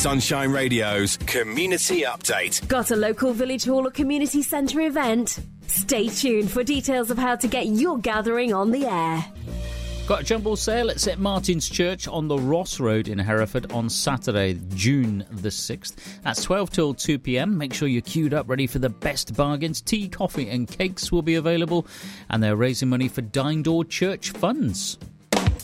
Sunshine Radio's Community Update. Got a local village hall or community centre event? Stay tuned for details of how to get your gathering on the air. Got a jumble sale at St Martin's Church on the Ross Road in Hereford on Saturday, June the 6th. That's 12 till 2 p.m. Make sure you're queued up, ready for the best bargains. Tea, coffee and cakes will be available, and they're raising money for Dine Door Church funds.